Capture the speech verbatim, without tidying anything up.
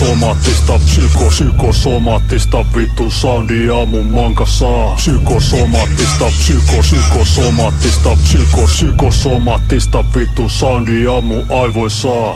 Psykosomaattista, psyko, psykosomaattista vittu soundia mun manka saa. Psykosomaattista, psyko, psykosomaattista, psyko, psykosomaattista vittu soundia mun aivoi saa.